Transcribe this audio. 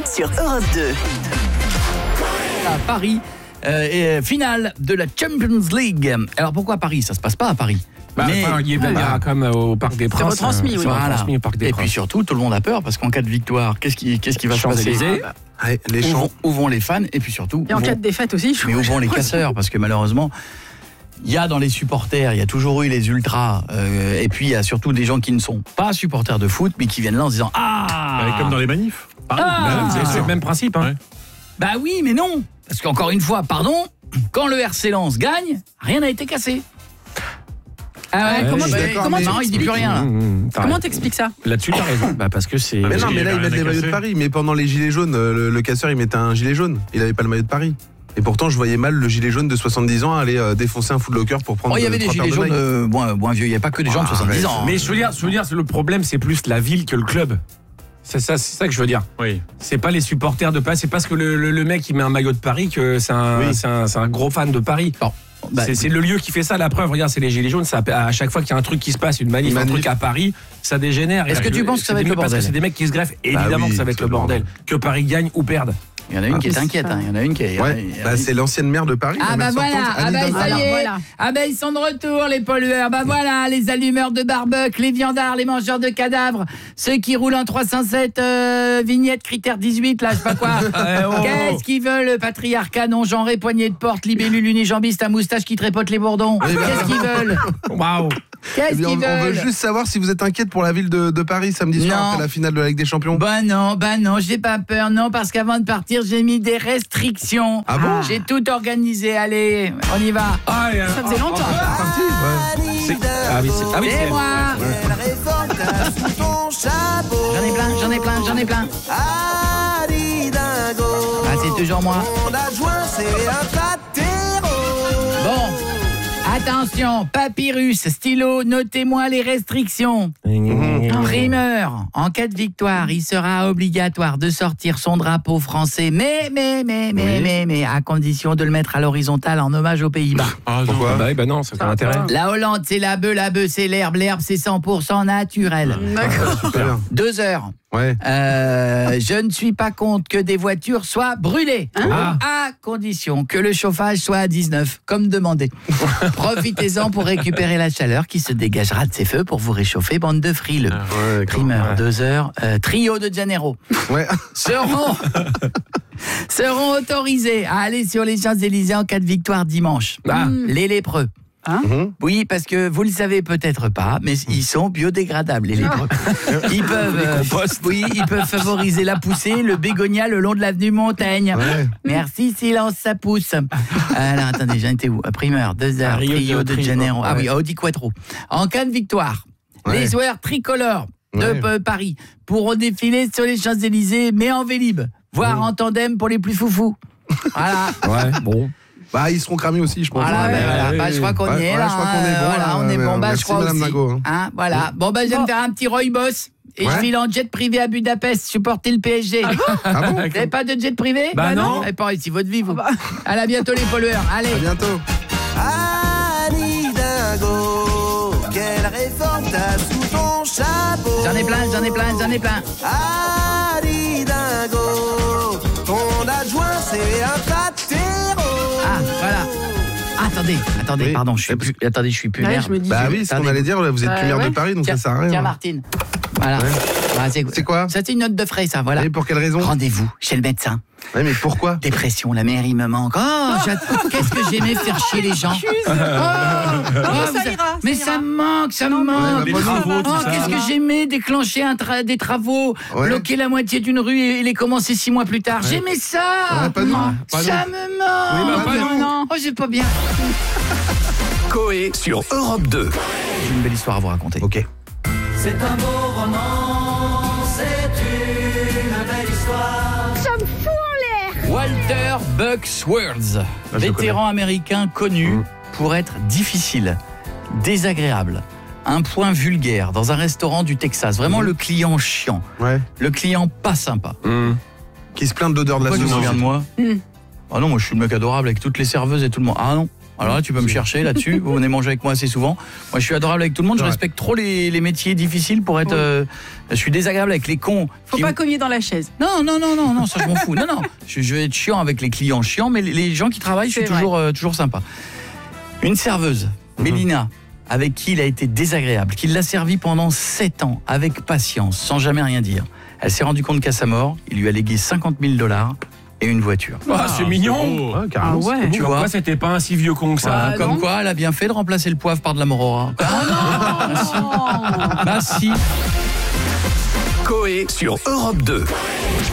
sur Europe 2. À Paris, finale de la Champions League. Alors pourquoi Paris ? Ça se passe pas à Paris. Il ira comme au Parc des Princes. C'est retransmis, oui. Voilà. Au Parc des Et Princes. puis surtout, tout le monde a peur parce qu'en cas de victoire, qu'est-ce qui va se passer ? Les champs. Où vont les fans ? Et puis surtout, Et en cas de défaite aussi, mais où vont les casseurs ? Parce que malheureusement, il y a dans les supporters, il y a toujours eu les ultras, et puis il y a surtout des gens qui ne sont pas supporters de foot, mais qui viennent là en se disant Comme dans les manifs. C'est le même principe. Hein. Ouais. Bah oui, mais non. Parce qu'encore une fois, pardon, quand le RC Lens gagne, rien n'a été cassé. Ah ouais, comment il dit plus rien. Là. Comment t'expliques ça ? Là-dessus, t'as raison. Parce que c'est. Mais non, mais là, ils mettent les maillots de cassé. Paris. Mais pendant les gilets jaunes, le casseur, il mettait un gilet jaune. Il avait pas le maillot de Paris. Et pourtant, je voyais mal le gilet jaune de 70 ans aller défoncer un Footlocker pour prendre. Oh, il y avait des gilets jaunes moins vieux. Il n'y avait pas que des gens de 70 ans. Mais je veux dire, le problème, c'est plus la ville que le club. C'est ça que je veux dire. Oui. C'est pas les supporters de Paris. C'est parce que le mec il met un maillot de Paris que c'est un gros fan de Paris. Bon, c'est le lieu qui fait ça. La preuve, regarde, c'est les gilets jaunes. Ça, à chaque fois qu'il y a un truc qui se passe, une manif, un truc à Paris, ça dégénère. Est-ce que tu penses que ça va être le bordel ? Parce que c'est des mecs qui se greffent. Évidemment que ça va être le bordel. Que Paris gagne ou perde. Il y en a une qui est inquiète. Il y en a une qui est. Ouais, c'est l'ancienne maire de Paris. Ah bah voilà, ça y est. Voilà. Ah bah ils sont de retour les pollueurs. Bah voilà, les allumeurs de barbecue, les viandards, les mangeurs de cadavres, ceux qui roulent en 307 vignettes critère 18 là, je sais pas quoi. Qu'est-ce qu'ils veulent, patriarcat non genré, poignée de porte, libellule unijambiste à moustache qui trépote les bourdons. Qu'est-ce qu'ils veulent ? Waouh. Qu'est-ce qu'ils On veut veulent ? juste savoir si vous êtes inquiète pour la ville de Paris samedi soir Non. après la finale de la Ligue des Champions. Bah non, j'ai pas peur, non, parce qu'avant de partir, j'ai mis des restrictions. Ah bon ? J'ai tout organisé, allez, on y va. Ça faisait longtemps. C'est moi. J'en ai plein. Ah, c'est toujours moi. Bon, attention, papyrus, stylo, notez-moi les restrictions. Primeur, en cas de victoire, il sera obligatoire de sortir son drapeau français, mais, à condition de le mettre à l'horizontale en hommage aux Pays-Bas. Ah, Pourquoi ? Bah non, c'est pas l'intérêt. La Hollande, c'est la bœuf, c'est l'herbe c'est 100% naturel. D'accord. Super. 2 heures. Ouais. Je ne suis pas contre que des voitures soient brûlées, Ah. à condition que le chauffage soit à 19, comme demandé. Profitez-en pour récupérer la chaleur qui se dégagera de ces feux pour vous réchauffer, bande de frileux. Ouais, d'accord. Primeur, 2 heures, Trio de Janeiro. Ouais. seront autorisés à aller sur les Champs-Élysées en cas de victoire dimanche. Les lépreux. Oui, parce que vous le savez peut-être pas, mais ils sont biodégradables, les lépreux. Ils peuvent, ils peuvent favoriser la poussée, le bégonia le long de l'avenue Montaigne. Ouais. Merci, silence, ça pousse. Alors, attendez, j'en étais où ? Primeur, 2 heures, Rio de Janeiro. Ah oui, Audi Quattro. En cas de victoire, les joueurs tricolores de Paris pourront défiler sur les Champs-Élysées, mais en vélib, voire en tandem pour les plus foufous. Voilà. Ouais, bon. Bah, ils seront cramés aussi, je pense. Je crois qu'on y est là. Je crois qu'on est bon. Voilà, on est bon. Merci, Je crois Madame aussi. Nago. Voilà. Bon, je vais me faire un petit Roy Boss. Et je file en jet privé à Budapest, supporter le PSG. Ah bon ? Vous n'avez pas de jet privé ? Bah non. Et pas ici, votre vie, vous. Allez, à bientôt les pollueurs. Allez. À bientôt. Annie Dingo, quelle réforme t'as sous ton chapeau? J'en ai plein. Annie Dingo, ton adjoint c'est un pâtéro. Ah, voilà. Attendez, Oui. pardon, je suis plus Ouais, maire. je me dis. Bah oui, c'est ce qu'on allait dire, là, vous êtes plus maire de Paris, donc Tiens, ça sert à rien. Tiens, Martine. Voilà. Voilà, C'est quoi ? Ça, c'est une note de frais, ça, voilà. Et pour quelle raison ? Rendez-vous chez le médecin. Ouais, mais pourquoi ? Dépression, la mère, il me manque. Qu'est-ce que j'aimais faire chier les gens. Ça ira. Mais ça me manque. Les travaux, tout ça. Qu'est-ce que j'aimais déclencher des travaux, Ouais. bloquer la moitié d'une rue et les commencer 6 mois plus tard. J'aimais ça. Ouais, pas nous. Ça me manque. Oui, bah, pas nous. Non. Oh, j'ai pas bien. Coé sur Europe 2. J'ai une belle histoire à vous raconter. Ok. C'est un beau roman, c'est une belle histoire. Walter Bucksworth, je le vétéran américain connu pour être difficile, désagréable, un point vulgaire dans un restaurant du Texas. Vraiment le client chiant, Ouais. le client pas sympa. Qui se plaint de l'odeur de la Pourquoi je me sauce. souviens de moi Ah non, moi je suis le mec adorable avec toutes les serveuses et tout le monde. Ah non. Alors là, tu peux me chercher là-dessus. Vous venez manger avec moi assez souvent. Moi, je suis adorable avec tout le monde. Je respecte trop les métiers difficiles pour être. Je suis désagréable avec les cons. Faut pas cogner dans la chaise. Non, ça je m'en fous. Non. Je vais être chiant avec les clients chiants, mais les gens qui travaillent, je suis toujours sympa. Une serveuse, Mélina, avec qui il a été désagréable, qui l'a servi pendant 7 ans, avec patience, sans jamais rien dire. Elle s'est rendue compte qu'à sa mort, il lui a légué $50,000 et une voiture. C'est mignon. Tu vois, c'était pas un si vieux con que ça. Comme quoi, elle a bien fait de remplacer le poivre par de la morora. Bah si. Coé sur Europe 2.